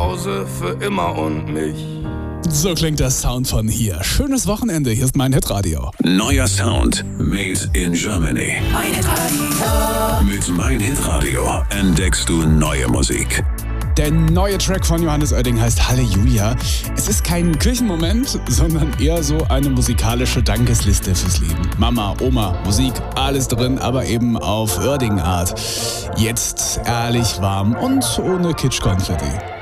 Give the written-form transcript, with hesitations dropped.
Hause für immer und mich. So klingt der Sound von hier. Schönes Wochenende, hier ist mein Hitradio. Neuer Sound, made in Germany. Mein Hitradio. Mit Mein Hitradio entdeckst du neue Musik. Der neue Track von Johannes Oerding heißt Halleluja. Es ist kein Kirchenmoment, sondern eher so eine musikalische Dankesliste fürs Leben. Mama, Oma, Musik, alles drin, aber eben auf Oerding-Art. Jetzt ehrlich warm und ohne Kitschkonfetti.